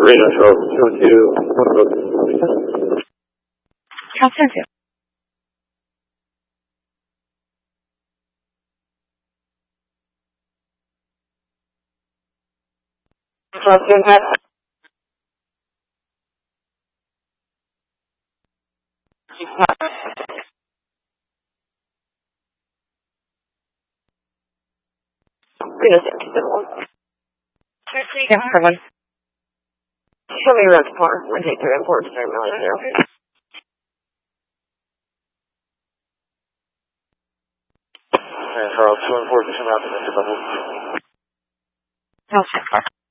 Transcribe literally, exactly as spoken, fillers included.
Radar Charles two two, one road. Charles two two. Charles two two. Yeah, for one. Show me around the car. one take three, four, start milling zero. Charles two and four, pushing out to Mister Bubble. Charles two four.